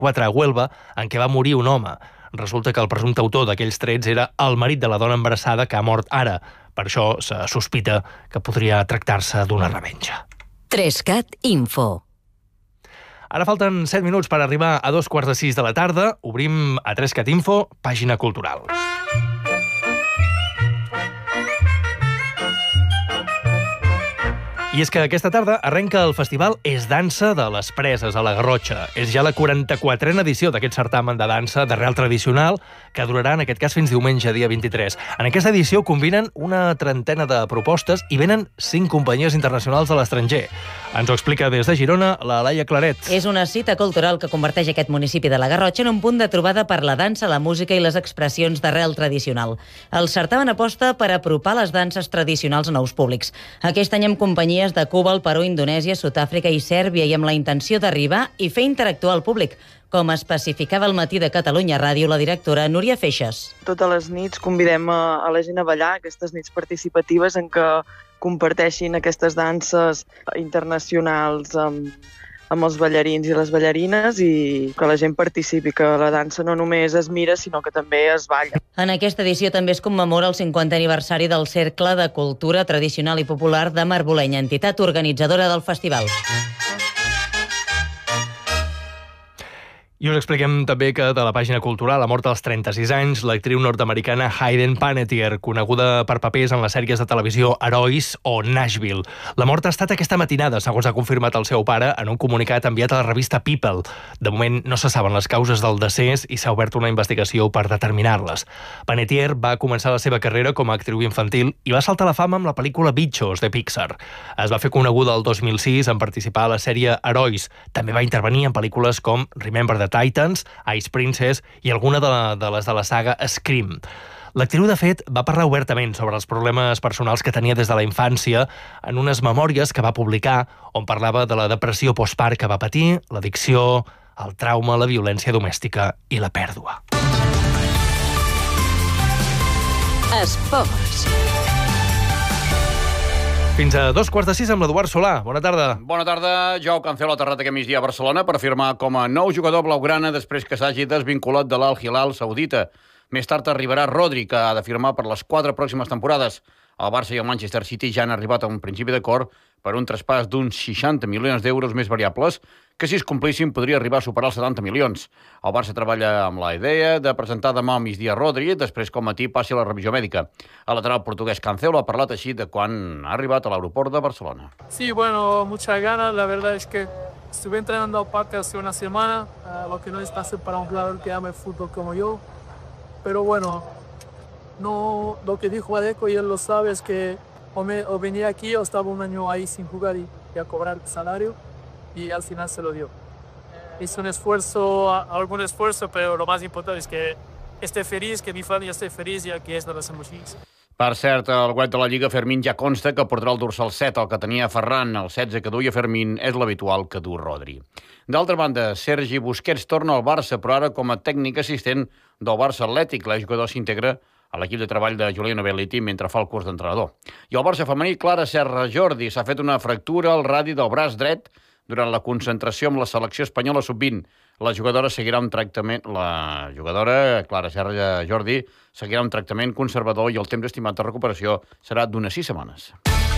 1984 a Huelva, en què va morir un home. Resulta que el presumpte autor d'aquells trets era el marit de la dona embarassada que ha mort ara. Per això se sospita que podria tractar-se d'una revenja. 3CAT Info. Ara falten 7 minuts per arribar a 2:45 de la tarda. Obrim a 3CAT Info, pàgina cultural. I és que aquesta tarda arrenca el festival Es Dansa de les Preses a la Garrotxa. És ja la 44a edició d'aquest certamen de dansa d'arrel tradicional que durarà, en aquest cas, fins diumenge, dia 23. En aquesta edició combinen una trentena de propostes i venen 5 companyies internacionals de l'estranger. Ens ho explica des de Girona la Laia Claret. És una cita cultural que converteix aquest municipi de la Garrotxa en un punt de trobada per la dansa, la música i les expressions d'arrel tradicional. El certamen aposta per apropar les danses tradicionals a nous públics. Aquest any amb companyies de Cuba, el Perú, Indonèsia, Sud-àfrica i Sèrbia i amb la intenció d'arribar i fer interactuar el públic, com especificava al Matí de Catalunya Ràdio la directora Núria Feixes. Totes les nits convidem a la gent a ballar, aquestes nits participatives en què comparteixin aquestes danses internacionals amb els ballarins i les ballarines i que la gent participi, que la dansa no només es mira, sinó que també es balla. En aquesta edició també es commemora el 50è aniversari del Cercle de Cultura Tradicional i Popular de Marbolenya, entitat organitzadora del festival. I us expliquem també que de la pàgina cultural ha mort als 36 anys l'actriu nord-americana Hayden Panettiere, coneguda per papers en les sèries de televisió Herois o Nashville. La mort ha estat aquesta matinada, segons ha confirmat el seu pare en un comunicat enviat a la revista People. De moment no se saben les causes del decés i s'ha obert una investigació per determinar-les. Panettiere va començar la seva carrera com a actriu infantil i va saltar a la fama amb la pel·lícula Bichos, de Pixar. Es va fer coneguda el 2006 en participar a la sèrie Herois. També va intervenir en pel·lícules com Remember the Titans, Ice Princess i alguna de les de la saga Scream. L'actriu, de fet, va parlar obertament sobre els problemes personals que tenia des de la infància en unes memòries que va publicar on parlava de la depressió postpart que va patir, l'addicció, el trauma, la violència domèstica i la pèrdua. Esports. Fins a 5:15 amb l'Eduard Solà. Bona tarda. Bona tarda. Joao Cancelo ha aterrat aquest migdia a Barcelona per firmar com a nou jugador blaugrana després que s'hagi desvinculat de l'Al-Hilal saudita. Més tard arribarà Rodri, que ha de firmar per les 4 pròximes temporades. El Barça i el Manchester City ja han arribat a un principi d'acord per un traspàs d'uns 60 milions d'euros més variables, que si es complissin podria arribar a superar els 70 milions. El Barça treballa amb la idea de presentar demà al migdia Rodri, després que al matí passi la revisió mèdica. El lateral portuguès Cancelo ha parlat així de quan ha arribat a l'aeroport de Barcelona. Sí, bueno, muchas ganas. La verdad es que estuve entrenando aparte hace una semana, lo que no es fácil para un jugador que ama el fútbol como yo. Pero bueno, no, lo que dijo Adeco, y él lo sabe, es que o venía aquí o estaba un año ahí sin jugar y a cobrar salario, y al final se lo dio. Hizo un esfuerzo, algún esfuerzo, pero lo más importante es que esté feliz, que mi familia esté feliz, y aquí es donde hacemos feliz. Per cert, al web de la Lliga Fermín ja consta que portarà el dorsal 7, el que tenia Ferran, el 16 que duia Fermín és l'habitual que du Rodri. D'altra banda, Sergi Busquets torna al Barça, però ara com a tècnic assistent del Barça Atlètic. L'exjugador s'integra a l'equip de treball de Juliano Bellitti mentre fa el curs d'entrenador. I el Barça femení, Clara Serra Jordi, s'ha fet una fractura al radi del braç dret durant la concentració amb la selecció espanyola sub-20. La jugadora Clara Serra Jordi, seguirà un tractament conservador i el temps estimat de recuperació serà d'unes 6 setmanes.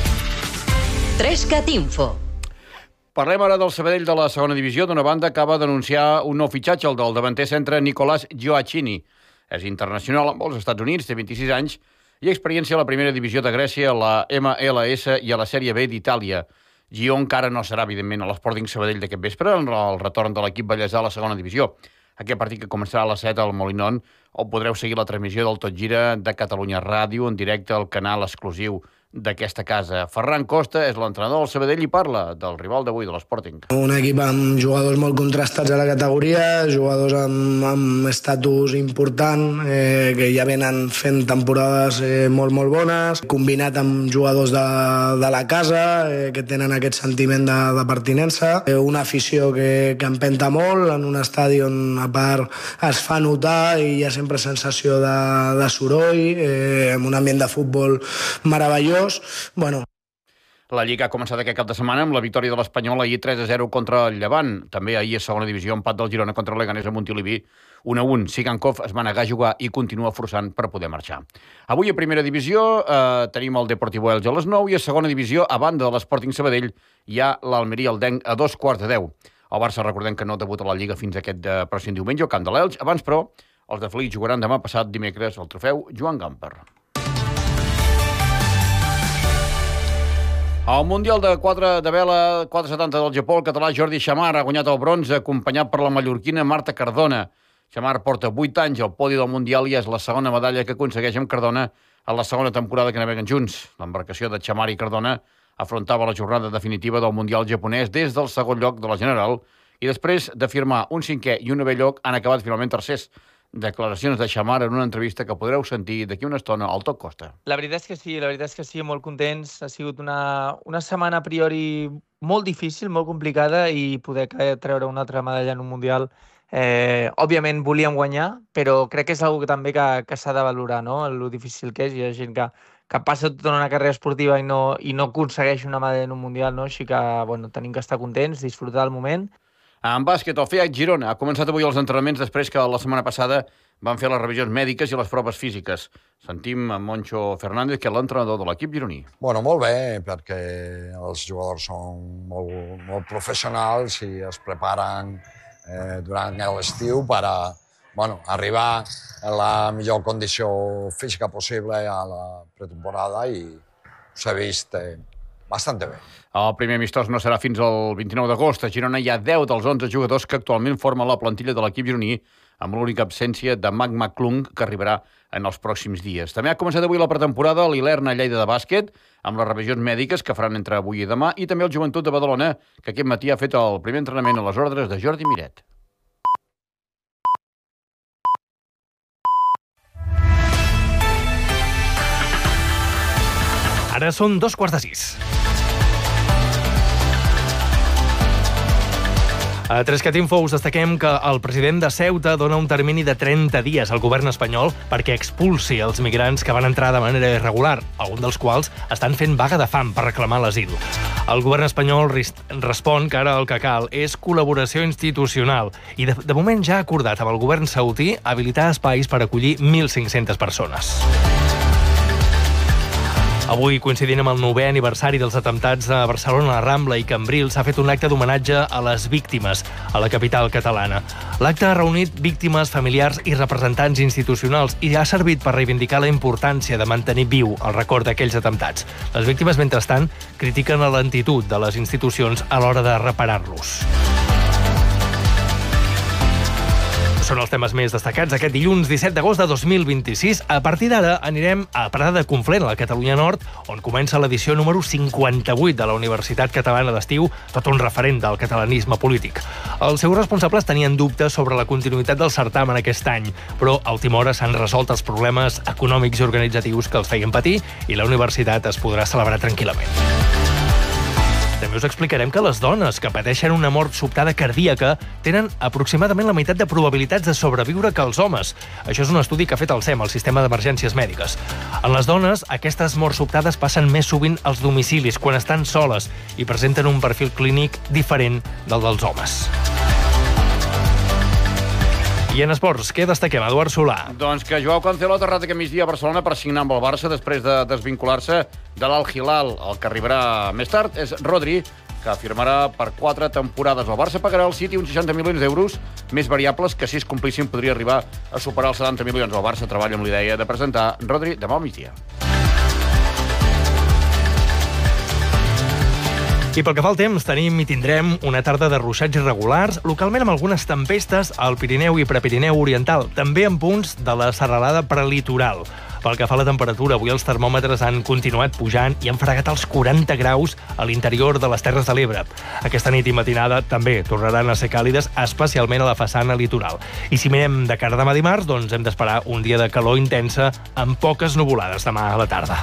3CAT Info. Parlem ara del Sabadell de la segona divisió. D'una banda, acaba d'anunciar un nou fitxatge, el del davanter centre Nicolás Gioacchini. És internacional amb els Estats Units, té 26 anys i experiència a la primera divisió de Grècia, a la MLS i a la Sèrie B d'Itàlia. Gio encara no serà, evidentment, a l'Sporting Sabadell d'aquest vespre, en el retorn de l'equip ballesà a la segona divisió. Aquest partit, que començarà a les 7 al Molinón, on podreu seguir la transmissió del Tot Gira de Catalunya Ràdio en directe al canal exclusiu d'aquesta casa. Ferran Costa és l'entrenador del Sabadell i parla del rival d'avui de l'Sporting. Un equip amb jugadors molt contrastats a la categoria, jugadors amb estatus important, que ja venen fent temporades molt bones, combinat amb jugadors de la casa, que tenen aquest sentiment de pertinença, una afició que empenta molt en un estadi on a part es fa notar i hi ha sempre sensació de soroll, amb un ambient de futbol meravellós. Bueno. La Lliga ha començat aquest cap de setmana amb la victòria de l'Espanyol ahir 3-0 contra el Llevant. També ahir a segona divisió, empat del Girona contra el Leganés a Montilivi 1-1. Sigankov es va negar a jugar i continua forçant per poder marxar. Avui a primera divisió tenim el Deportivo Elche a les 9 i a segona divisió, a banda de l'Sporting Sabadell, hi ha l'Almeria Eldenc a 2:15. El Barça, recordem que no debuta a la Lliga fins aquest pròxim diumenge al camp de l'Elx. Abans, però, els de Feliç jugaran demà passat dimecres el trofeu Joan Gamper. Al Mundial de vela 470 del Japó, el català Jordi Xamar ha guanyat el bronze, acompanyat per la mallorquina Marta Cardona. Xamar porta 8 anys al podi del Mundial i és la segona medalla que aconsegueix amb Cardona en la segona temporada que naveguen junts. L'embarcació de Xamar i Cardona afrontava la jornada definitiva del Mundial japonès des del segon lloc de la general i després de firmar un 5è i un 9è lloc han acabat finalment tercers. Declaracions de Xamar en una entrevista que podreu sentir d'aquí una estona al Toc Costa. La veritat és que sí, molt contents. Ha sigut una setmana a priori molt difícil, molt complicada i poder treure una altra medalla en un Mundial. Òbviament volíem guanyar, però crec que és una cosa també que s'ha de valorar, no? Lo difícil que és. Hi ha gent que passa tota una carrera esportiva i no aconsegueix una medalla en un Mundial, no? Així que tenim que estar contents, disfrutar del moment. En bàsquet, el FEAC Girona ha començat avui els entrenaments després que la setmana passada van fer les revisions mèdiques i les proves físiques. Sentim a Moncho Fernández, que és l'entrenador de l'equip gironí. Bueno, molt bé, perquè els jugadors són molt professionals i es preparen durant l'estiu per arribar a la millor condició física possible a la pretemporada i s'ha vist bastant bé. El primer amistós no serà fins al 29 d'agost. A Girona hi ha 10 dels 11 jugadors que actualment formen la plantilla de l'equip gironí, amb l'única absència de Mac McClung, que arribarà en els pròxims dies. També ha començat avui la pretemporada a l'Ilerna Lleida de bàsquet, amb les revisions mèdiques que faran entre avui i demà, i també el Joventut de Badalona, que aquest matí ha fet el primer entrenament a les ordres de Jordi Miret. Ara són 5:15. A 3CAT Info us destaquem que el president de Ceuta dona un termini de 30 dies al govern espanyol perquè expulsi els migrants que van entrar de manera irregular, alguns dels quals estan fent vaga de fam per reclamar l'asil. El govern espanyol respon que ara el que cal és col·laboració institucional i de moment ja ha acordat amb el govern saudí habilitar espais per acollir 1.500 persones. Avui, coincidint amb el 9è aniversari dels atemptats a Barcelona, la Rambla i Cambrils, s'ha fet un acte d'homenatge a les víctimes a la capital catalana. L'acte ha reunit víctimes, familiars i representants institucionals i ha servit per reivindicar la importància de mantenir viu el record d'aquells atemptats. Les víctimes, mentrestant, critiquen la lentitud de les institucions a l'hora de reparar-los. Són els temes més destacats aquest dilluns 17 d'agost de 2026. A partir d'ara anirem a Prada de Conflent, a la Catalunya Nord, on comença l'edició número 58 de la Universitat Catalana d'Estiu, tot un referent del catalanisme polític. Els seus responsables tenien dubtes sobre la continuïtat del certamen aquest any, però a última hora s'han resolt els problemes econòmics i organitzatius que els feien patir i la universitat es podrà celebrar tranquil·lament. També us explicarem que les dones que pateixen una mort sobtada cardíaca tenen aproximadament la meitat de probabilitats de sobreviure que els homes. Això és un estudi que ha fet el SEM, el Sistema d'Emergències Mèdiques. En les dones, aquestes morts sobtades passen més sovint als domicilis, quan estan soles, i presenten un perfil clínic diferent del dels homes. I en esports, què destaquem, Eduard Solà? Doncs que Joao Cancelo ha aterrat aquest migdia a Barcelona per signar amb el Barça després de desvincular-se de l'Al-Hilal. El que arribarà més tard és Rodri, que firmarà per 4 temporades. El Barça pagarà al City uns 60 milions d'euros, més variables que si es complissin podria arribar a superar els 70 milions. El Barça treballa amb l'idea de presentar Rodri demà al migdia. I pel que fa al temps, tenim i tindrem una tarda de ruixats irregulars, localment amb algunes tempestes al Pirineu i Prepirineu Oriental, també en punts de la serralada prelitoral. Pel que fa a la temperatura, avui els termòmetres han continuat pujant i han fregat els 40 graus a l'interior de les Terres de l'Ebre. Aquesta nit i matinada també tornaran a ser càlides, especialment a la façana litoral. I si mirem de cara a demà dimarts, doncs hem d'esperar un dia de calor intensa amb poques nuvolades demà a la tarda.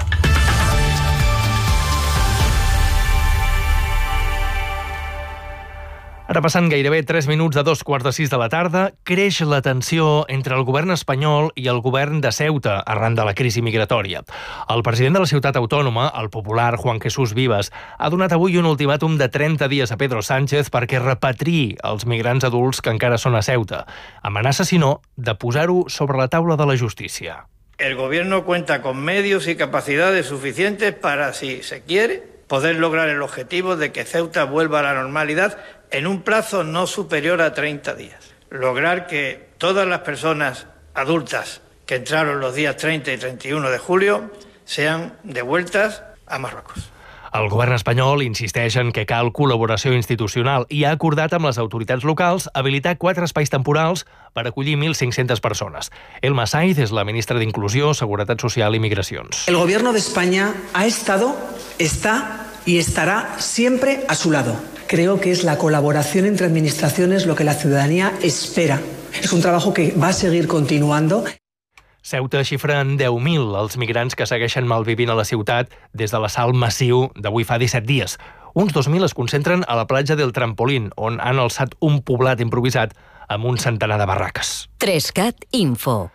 Ara passant gairebé 3 minuts de 2:45 de la tarda, creix la tensió entre el govern espanyol i el govern de Ceuta arran de la crisi migratòria. El president de la ciutat autònoma, el popular Juan Jesús Vivas, ha donat avui un ultimàtum de 30 dies a Pedro Sánchez perquè repatriï els migrants adults que encara són a Ceuta. Amenaça, si no, de posar-ho sobre la taula de la justícia. El gobierno cuenta con medios y capacidades suficientes para, si se quiere, poder lograr el objetivo de que Ceuta vuelva a la normalidad en un plazo no superior a 30 días. Lograr que todas las personas adultas que entraron los días 30 y 31 de julio sean devueltas a Marruecos. El govern espanyol insisteix en que cal col·laboració institucional i ha acordat amb les autoritats locals habilitar 4 espais temporals per acollir 1.500 persones. Elma Saiz és la ministra d'Inclusió, Seguretat Social i Migracions. El gobierno de España ha estado, está y estará siempre a su lado. Creo que es la colaboración entre administraciones lo que la ciudadanía espera. Es un trabajo que va a seguir continuando. Ceuta xifra en 10.000 els migrants que segueixen malvivint a la ciutat des de l'assalt massiu d'avui fa 17 dies. Uns 2.000 es concentren a la platja del Trampolín, on han alçat un poblat improvisat amb un centenar de barraques. 3CAT Info.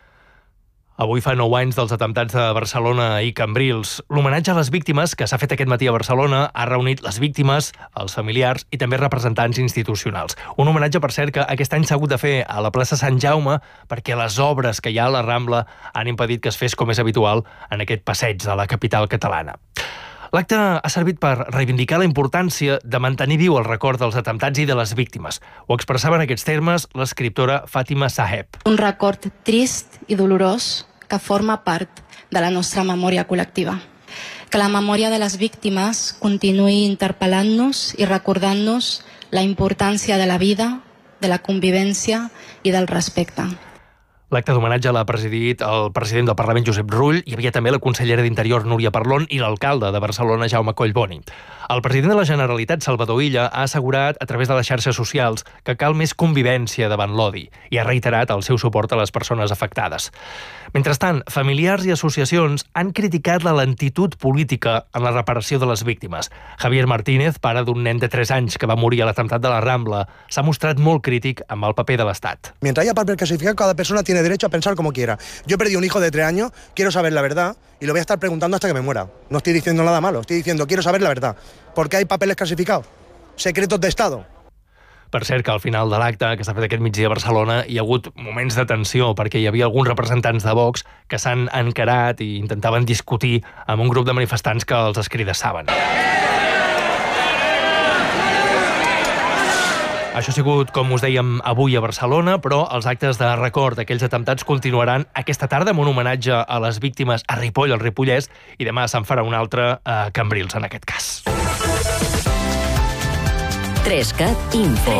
Avui fa 9 anys dels atemptats de Barcelona i Cambrils. L'homenatge a les víctimes que s'ha fet aquest matí a Barcelona ha reunit les víctimes, els familiars i també representants institucionals. Un homenatge, per cert, que aquest any s'ha hagut de fer a la plaça Sant Jaume perquè les obres que hi ha a la Rambla han impedit que es fes com és habitual en aquest passeig de la capital catalana. L'acte ha servit per reivindicar la importància de mantenir viu el record dels atemptats i de les víctimes. Ho expressava en aquests termes l'escriptora Fàtima Saheb. Un record trist i dolorós que forma part de la nostra memòria col·lectiva. Que la memòria de les víctimes continuï interpel·lant-nos i recordant-nos la importància de la vida, de la convivència i del respecte. L'acte d'homenatge l'ha presidit el president del Parlament, Josep Rull, hi havia també la consellera d'Interior, Núria Parlon, i l'alcalde de Barcelona, Jaume Collboni. El president de la Generalitat, Salvador Illa, ha assegurat a través de les xarxes socials que cal més convivència davant l'odi i ha reiterat el seu suport a les persones afectades. Mentrestant, familiars i associacions han criticat la lentitud política en la reparació de les víctimes. Javier Martínez, pare d'un nen de 3 anys que va morir a l'atemptat de la Rambla, s'ha mostrat molt crític amb el paper de l'Estat. Mientras haya papel clasificado, cada persona tiene derecho a pensar como quiera. Yo he perdido un hijo de 3 años, quiero saber la verdad y lo voy a estar preguntando hasta que me muera. No estoy diciendo nada malo, estoy diciendo quiero saber la verdad. ¿Por qué hay papeles clasificados? Secretos de Estado. Per cert, que al final de l'acte que s'ha fet aquest migdia a Barcelona hi ha hagut moments de tensió perquè hi havia alguns representants de Vox que s'han encarat i intentaven discutir amb un grup de manifestants que els escridassaven. Això ha sigut, com us dèiem, avui a Barcelona, però els actes de record d'aquells atemptats continuaran aquesta tarda amb un homenatge a les víctimes a Ripoll, al Ripollès, i demà se'n farà un altre a Cambrils, en aquest cas. 3CAT Info.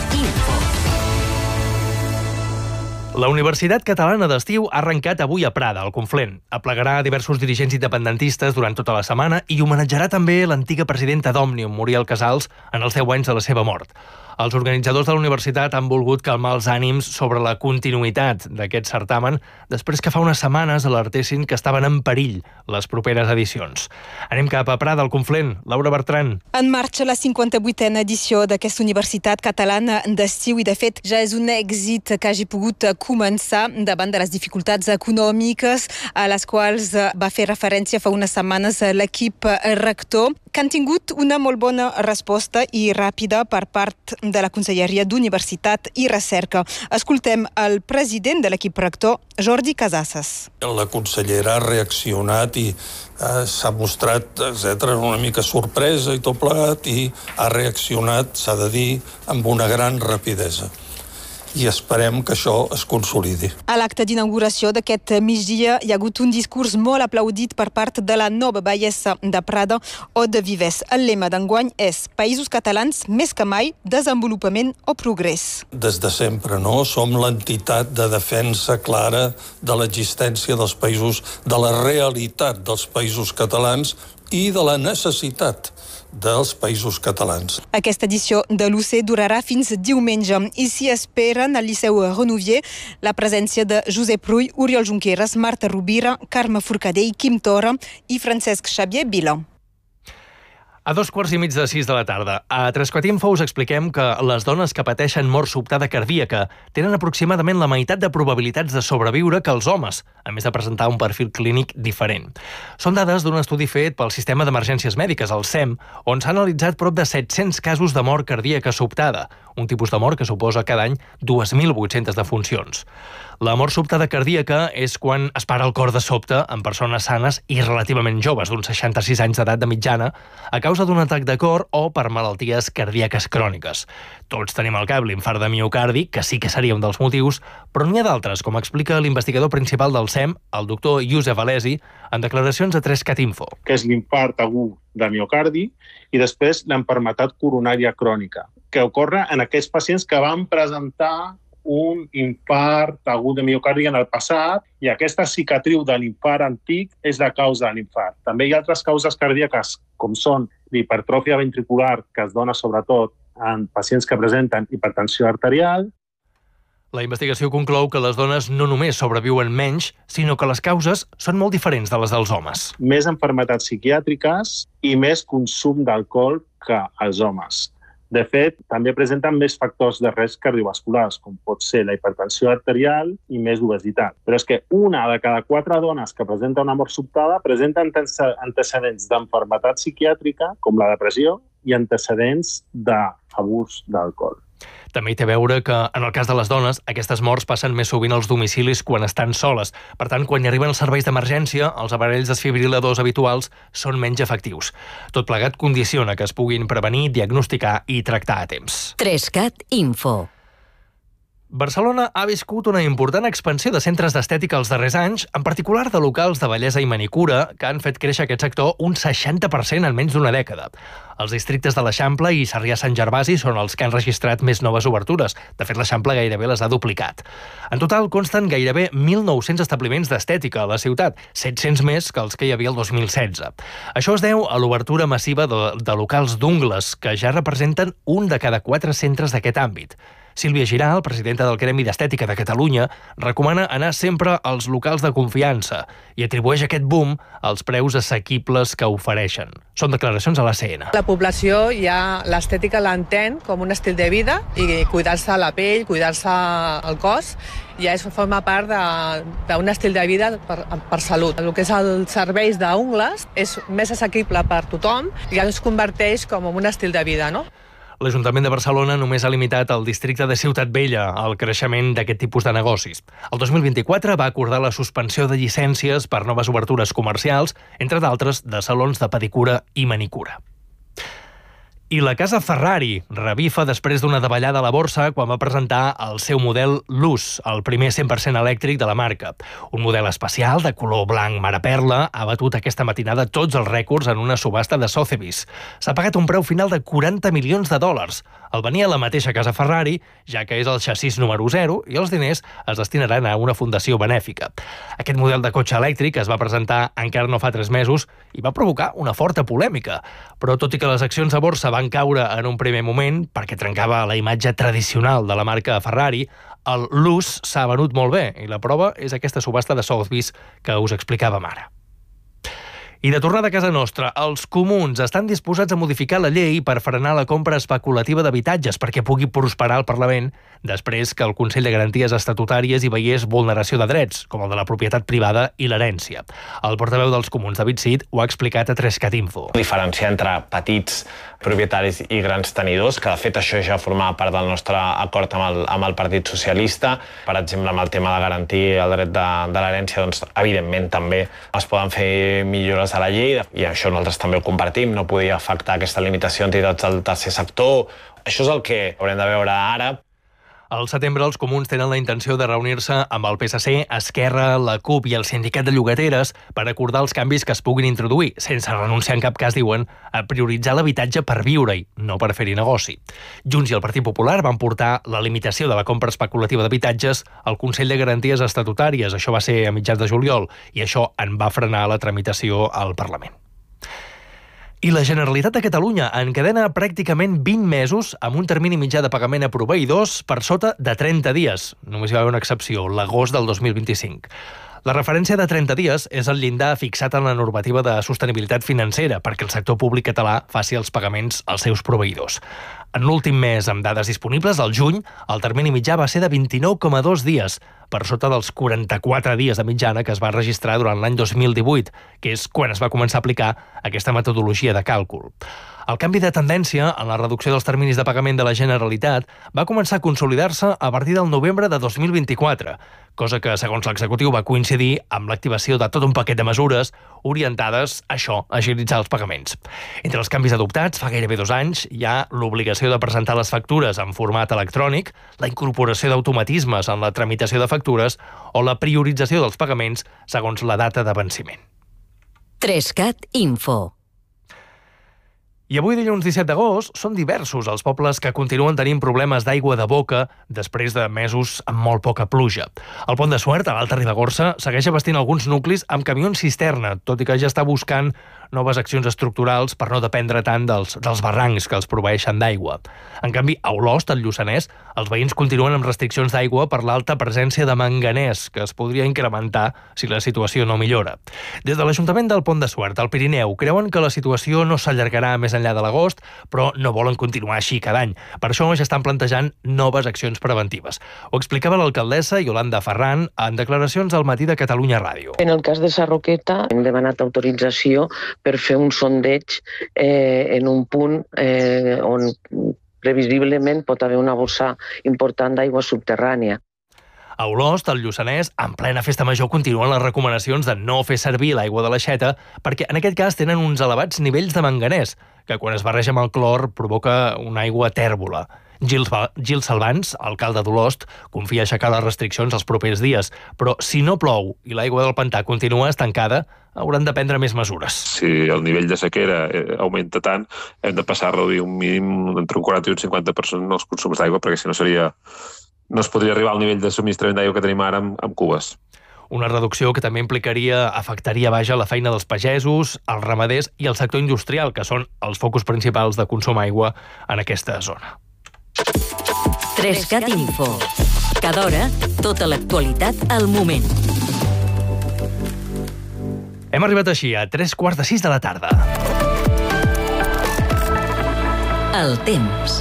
La Universitat Catalana d'Estiu ha arrencat avui a Prada, al Conflent. Aplegarà diversos dirigents independentistes durant tota la setmana i homenatjarà també l'antiga presidenta d'Òmnium, Muriel Casals, en els 10 anys de la seva mort. Els organitzadors de la universitat han volgut calmar els ànims sobre la continuïtat d'aquest certamen després que fa unes setmanes alertessin que estaven en perill les properes edicions. Anem cap a Prada, al Conflent. Laura Bertran. En marxa la 58a edició d'aquesta Universitat Catalana d'Estiu i, de fet, ja és un èxit que hagi pogut començar davant de les dificultats econòmiques a les quals va fer referència fa unes setmanes l'equip rector, que han tingut una molt bona resposta i ràpida per part de la Conselleria d'Universitat i Recerca. Escoltem el president de l'equip rector, Jordi Casasses. La consellera ha reaccionat i s'ha mostrat, etcètera, una mica sorpresa i tot plegat, i ha reaccionat, s'ha de dir, amb una gran rapidesa. I esperem que això es consolidi. A l'acte d'inauguració d'aquest migdia hi ha hagut un discurs molt aplaudit per part de la nova baiessa de Prada o de Vives. El lema d'enguany és Països catalans més que mai, desenvolupament o progrés. Des de sempre, no? Som l'entitat de defensa clara de l'existència dels països, de la realitat dels països catalans i de la necessitat dels països catalans. Aquesta edició de l'UC durarà fins diumenge i s'hi esperen al Liceu Renouvier la presència de Josep Rull, Oriol Junqueras, Marta Rovira, Carme Forcadell, Quim Torra i Francesc Xavier Vila. A 5:15 de la tarda, a Tresquatinfo us expliquem que les dones que pateixen mort sobtada cardíaca tenen aproximadament la meitat de probabilitats de sobreviure que els homes, a més de presentar un perfil clínic diferent. Són dades d'un estudi fet pel Sistema d'Emergències Mèdiques, el SEM, on s'ha analitzat prop de 700 casos de mort cardíaca sobtada, un tipus de mort que suposa cada any 2.800 defuncions. La mort sobtada cardíaca és quan es para el cor de sobte en persones sanes i relativament joves, d'uns 66 anys d'edat de mitjana, a causa d'un atac de cor o per malalties cardíaques cròniques. Tots tenim al cap l'infart de miocardi, que sí que seria un dels motius, però n'hi ha d'altres, com explica l'investigador principal del SEM, el doctor Youssef Alesi, en declaracions a Tresquatinfo. Que és l'infart agut de miocardi i després l'enfermetat coronària crònica, que ocorre en aquells pacients que van presentar un infart agut de miocardi en el passat i aquesta cicatriu de l'infart antic és la causa de l'infart. També hi ha altres causes cardíaques, com són l'hipertròfia ventricular, que es dona sobretot en pacients que presenten hipertensió arterial. La investigació conclou que les dones no només sobreviuen menys, sinó que les causes són molt diferents de les dels homes. Més malalties psiquiàtriques i més consum d'alcohol que els homes. De fet, també presenten més factors de risc cardiovasculars, com pot ser la hipertensió arterial i més obesitat. Però és que una de cada 4 dones que presenta una mort sobtada presenta antecedents d'enfermetat psiquiàtrica, com la depressió, i antecedents d'abús d'alcohol. També hi té a veure que, en el cas de les dones, aquestes morts passen més sovint als domicilis quan estan soles. Per tant, quan hi arriben els serveis d'emergència, els aparells desfibriladors habituals són menys efectius. Tot plegat condiciona que es puguin prevenir, diagnosticar i tractar a temps. 3CAT Info. Barcelona ha viscut una important expansió de centres d'estètica els darrers anys, en particular de locals de bellesa i manicura, que han fet créixer aquest sector un 60% en menys d'una dècada. Els districtes de l'Eixample i Sarrià-Sant Gervasi són els que han registrat més noves obertures. De fet, l'Eixample gairebé les ha duplicat. En total, consten gairebé 1.900 establiments d'estètica a la ciutat, 700 més que els que hi havia el 2016. Això es deu a l'obertura massiva de locals d'ungles, que ja representen un de cada 4 centres d'aquest àmbit. Sílvia Giral, presidenta del Gremi d'Estètica de Catalunya, recomana anar sempre als locals de confiança i atribueix aquest boom als preus assequibles que ofereixen. Són declaracions a l'ACN. La població ja l'estètica l'entén com un estil de vida i cuidar-se la pell, cuidar-se el cos, ja forma part d'un estil de vida per salut. El que és els serveis d'ungles és més assequible per tothom i ja es converteix com un estil de vida, no? L'Ajuntament de Barcelona només ha limitat el districte de Ciutat Vella al creixement d'aquest tipus de negocis. El 2024 va acordar la suspensió de llicències per noves obertures comercials, entre d'altres de salons de pedicura i manicura. I la casa Ferrari revifa després d'una davallada a la borsa quan va presentar el seu model Luz, el primer 100% elèctric de la marca. Un model especial de color blanc maraperla ha batut aquesta matinada tots els rècords en una subhasta de Sotheby's. S'ha pagat un preu final de $40 milions. El venia la mateixa casa Ferrari, ja que és el xassís número 0 i els diners es destinaran a una fundació benèfica. Aquest model de cotxe elèctric es va presentar encara no fa 3 mesos i va provocar una forta polèmica. Però tot i que les accions a borsa van caure en un primer moment perquè trencava la imatge tradicional de la marca Ferrari, el Luz s'ha venut molt bé i la prova és aquesta subhasta de Sotheby's que us explicàvem ara. I de tornada a casa nostra, els comuns estan disposats a modificar la llei per frenar la compra especulativa d'habitatges perquè pugui prosperar al Parlament després que el Consell de Garanties Estatutàries hi veiés vulneració de drets, com el de la propietat privada i l'herència. El portaveu dels comuns, David Cid, ho ha explicat a 3CAT Info. Diferenciar entre petits propietaris i grans tenidors, que de fet això ja formava part del nostre acord amb el Partit Socialista. Per exemple, amb el tema de garantir el dret de l'herència, doncs, evidentment també es poden fer millores a la llei i això nosaltres també ho compartim, no podia afectar aquesta limitació a entitats del tercer sector. Això és el que haurem de veure ara. Al setembre, els comuns tenen la intenció de reunir-se amb el PSC, Esquerra, la CUP i el Sindicat de Llogateres per acordar els canvis que es puguin introduir, sense renunciar en cap cas, diuen, a prioritzar l'habitatge per viure-hi, no per fer-hi negoci. Junts i el Partit Popular van portar la limitació de la compra especulativa d'habitatges al Consell de Garanties Estatutàries. Això va ser a mitjans de juliol i això en va frenar la tramitació al Parlament. I la Generalitat de Catalunya encadena pràcticament 20 mesos amb un termini mitjà de pagament a proveïdors per sota de 30 dies. Només hi va haver una excepció, l'agost del 2025. La referència de 30 dies és el llindar fixat en la normativa de sostenibilitat financera perquè el sector públic català faci els pagaments als seus proveïdors. En l'últim mes, amb dades disponibles, al juny, el termini mitjà va ser de 29,2 dies, per sota dels 44 dies de mitjana que es va registrar durant l'any 2018, que és quan es va començar a aplicar aquesta metodologia de càlcul. El canvi de tendència en la reducció dels terminis de pagament de la Generalitat va començar a consolidar-se a partir del novembre de 2024, cosa que, segons l'executiu, va coincidir amb l'activació de tot un paquet de mesures orientades a això, a agilitzar els pagaments. Entre els canvis adoptats, fa gairebé 2 anys, hi ha l'obligació de presentar les factures en format electrònic, la incorporació d'automatismes en la tramitació de factures o la priorització dels pagaments segons la data de venciment. 3CAT Info. I avui, dilluns 17 d'agost, són diversos els pobles que continuen tenint problemes d'aigua de boca després de mesos amb molt poca pluja. El Pont de Suert, a l'Alta Ribagorça, segueix abastint alguns nuclis amb camions cisterna, tot i que ja està buscant noves accions estructurals per no dependre tant dels barrancs que els proveeixen d'aigua. En canvi, a Olost, al Lluçanès, els veïns continuen amb restriccions d'aigua per l'alta presència de manganès, que es podria incrementar si la situació no millora. Des de l'Ajuntament del Pont de Suert, al Pirineu, creuen que la situació no s'allargarà més enllà de l'agost, però no volen continuar així cada any. Per això ja estan plantejant noves accions preventives. Ho explicava l'alcaldessa Yolanda Ferran en declaracions al Matí de Catalunya Ràdio. En el cas de Sarroqueta hem demanat autorització per fer un sondeig en un punt on previsiblement pot haver una bossa important d'aigua subterrània. A Olost, al Lluçanès, en plena festa major continuen les recomanacions de no fer servir l'aigua de l'aixeta perquè en aquest cas tenen uns elevats nivells de manganès, que quan es barreja amb el clor provoca una aigua tèrbola. Gil Salvans, alcalde d'Olost, confia aixecar les restriccions els propers dies, però si no plou i l'aigua del pantà continua estancada, hauran de prendre més mesures. Si el nivell de sequera augmenta tant, hem de passar a reduir un mínim entre un 40 i un 50% els consums d'aigua, perquè si no no es podria arribar al nivell de subministrament d'aigua que tenim ara amb cubes. Una reducció que també afectaria la feina dels pagesos, els ramaders i el sector industrial, que són els focus principals de consum d'aigua en aquesta zona. 3CAT Info. Cada hora, tota l'actualitat al moment. Hem arribat així a 3:45 de la tarda. El temps.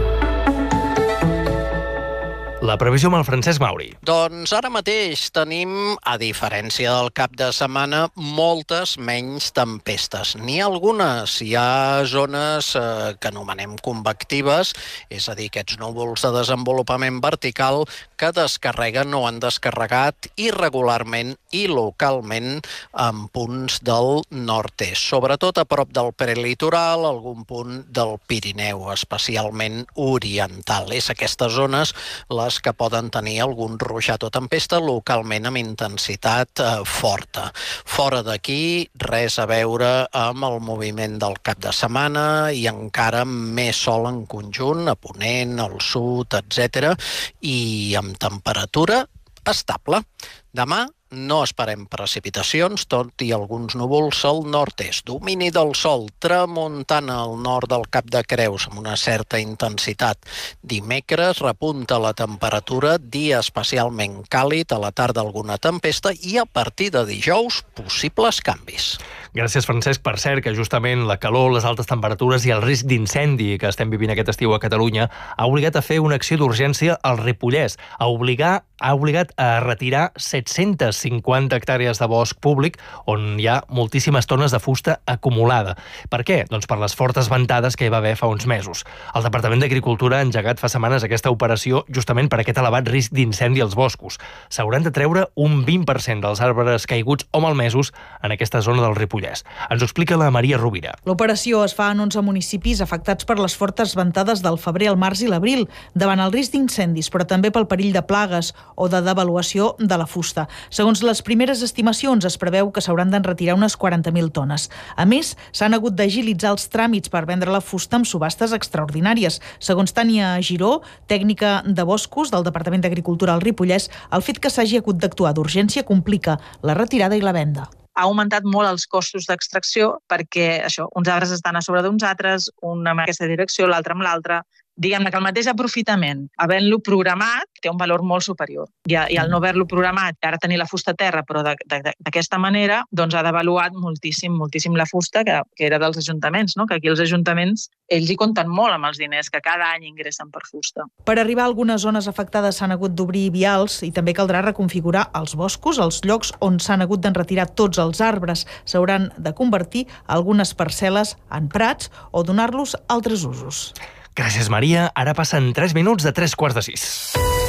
La previsió amb el Francesc Mauri. Doncs ara mateix tenim, a diferència del cap de setmana, moltes menys tempestes. N'hi ha algunes. Hi ha zones que anomenem convectives, és a dir, aquests núvols de desenvolupament vertical que descarreguen o han descarregat irregularment i localment en punts del nord-est, sobretot a prop del prelitoral, algun punt del Pirineu, especialment oriental. És aquestes zones les que poden tenir algun ruixat o tempesta localment amb intensitat forta. Fora d'aquí, res a veure amb el moviment del cap de setmana i encara més sol en conjunt, a ponent, al sud, etc. I amb temperatura estable. Demà no esperem precipitacions, tot i alguns núvols al nord-est. Domini del sol, tramuntana al nord del Cap de Creus, amb una certa intensitat. Dimecres repunta la temperatura, dia especialment càlid, a la tarda alguna tempesta i a partir de dijous possibles canvis. Gràcies, Francesc. Per cert, que justament la calor, les altes temperatures i el risc d'incendi que estem vivint aquest estiu a Catalunya ha obligat a fer una acció d'urgència al Ripollès. Ha obligat a retirar 750 hectàrees de bosc públic on hi ha moltíssimes tones de fusta acumulada. Per què? Doncs per les fortes ventades que hi va haver fa uns mesos. El Departament d'Agricultura ha engegat fa setmanes aquesta operació justament per aquest elevat risc d'incendi als boscos. S'hauran de treure un 20% dels arbres caiguts o malmesos en aquesta zona del Ripollès. Ens ho explica la Maria Rovira. L'operació es fa en 11 municipis afectats per les fortes ventades del febrer, el març i l'abril, davant el risc d'incendis, però també pel perill de plagues o de devaluació de la fusta. Segons les primeres estimacions, es preveu que s'hauran d'en retirar unes 40.000 tones. A més, s'han hagut d'agilitzar els tràmits per vendre la fusta amb subhastes extraordinàries. Segons Tània Giró, tècnica de boscos del Departament d'Agricultura al Ripollès, el fet que s'hagi hagut d'actuar d'urgència complica la retirada i la venda. Ha augmentat molt els costos d'extracció perquè uns arbres estan a sobre d'uns altres, un amb aquesta direcció, l'altre amb l'altre, diguem-ne que el mateix aprofitament, havent-lo programat, té un valor molt superior. I al no haver-lo programat, ara tenir la fusta a terra, però d'aquesta manera, doncs ha devaluat moltíssim la fusta que era dels ajuntaments, no? Que aquí els ajuntaments, ells hi compten molt amb els diners que cada any ingressen per fusta. Per arribar a algunes zones afectades s'han hagut d'obrir vials i també caldrà reconfigurar els boscos, els llocs on s'han hagut d'enretirar tots els arbres. S'hauran de convertir algunes parcel·les en prats o donar-los altres usos. Gràcies, Maria. Ara passen 3 minuts de 3 quarts de 6.